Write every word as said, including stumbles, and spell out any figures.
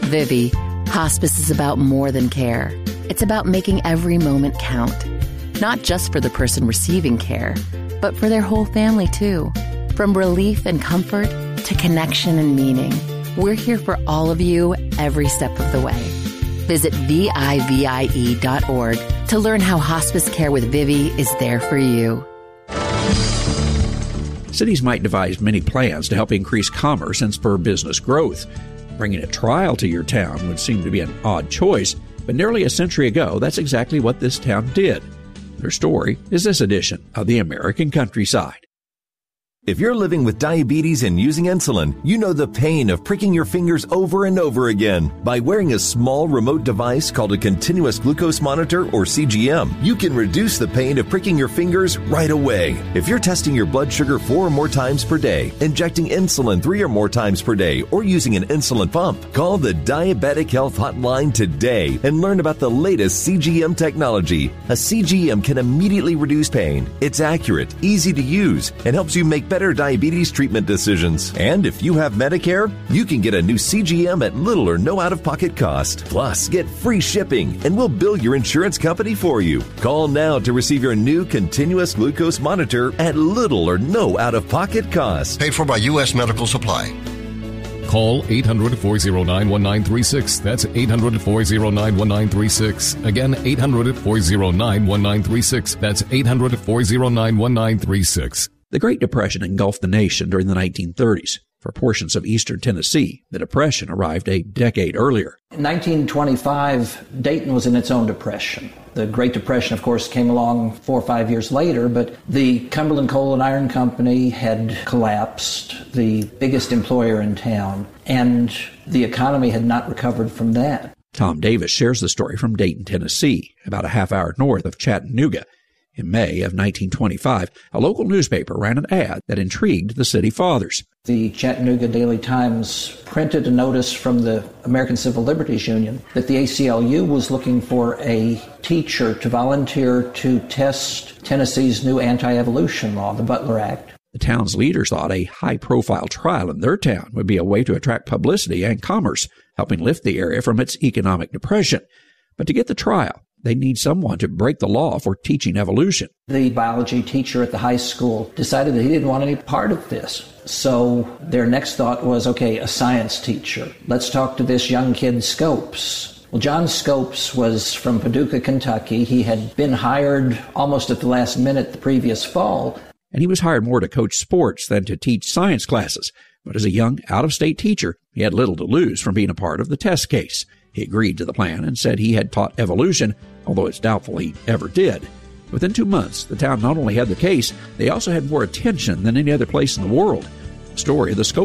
Vivi, hospice is about more than care. It's about making every moment count. Not just for the person receiving care, but for their whole family too. From relief and comfort to connection and meaning, we're here for all of you every step of the way. Visit V I V I E dot org to learn how hospice care with Vivi is there for you. Cities might devise many plans to help increase commerce and spur business growth. Bringing a trial to your town would seem to be an odd choice, but nearly a century ago, that's exactly what this town did. Their story is this edition of The American Countryside. If you're living with diabetes and using insulin, you know the pain of pricking your fingers over and over again. By wearing a small remote device called a continuous glucose monitor, or C G M, you can reduce the pain of pricking your fingers right away. If you're testing your blood sugar four or more times per day, injecting insulin three or more times per day, or using an insulin pump, call the Diabetic Health Hotline today and learn about the latest C G M technology. A C G M can immediately reduce pain. It's accurate, easy to use, and helps you make better diabetes treatment decisions. And if you have Medicare, you can get a new C G M at little or no out-of-pocket cost. Plus, get free shipping, and we'll bill your insurance company for you. Call now to receive your new continuous glucose monitor at little or no out-of-pocket cost. Paid for by U S Medical Supply. Call eight hundred, four oh nine, one nine three six. That's eight hundred, four oh nine, one nine three six. Again, eight hundred, four oh nine, one nine three six. That's eight hundred, four oh nine, one nine three six. The Great Depression engulfed the nation during the nineteen thirties. For portions of eastern Tennessee, the Depression arrived a decade earlier. In nineteen twenty-five, Dayton was in its own depression. The Great Depression, of course, came along four or five years later, but the Cumberland Coal and Iron Company had collapsed, the biggest employer in town, and the economy had not recovered from that. Tom Davis shares the story from Dayton, Tennessee, about a half hour north of Chattanooga. In May of nineteen twenty-five, a local newspaper ran an ad that intrigued the city fathers. The Chattanooga Daily Times printed a notice from the American Civil Liberties Union that the A C L U was looking for a teacher to volunteer to test Tennessee's new anti-evolution law, the Butler Act. The town's leaders thought a high-profile trial in their town would be a way to attract publicity and commerce, helping lift the area from its economic depression. But to get the trial, they need someone to break the law for teaching evolution. The biology teacher at the high school decided that he didn't want any part of this. So their next thought was, okay, a science teacher. Let's talk to this young kid, Scopes. Well, John Scopes was from Paducah, Kentucky. He had been hired almost at the last minute the previous fall. And he was hired more to coach sports than to teach science classes. But as a young, out-of-state teacher, he had little to lose from being a part of the test case. He agreed to the plan and said he had taught evolution, although it's doubtful he ever did. Within two months, the town not only had the case, they also had more attention than any other place in the world. The story of the Scopes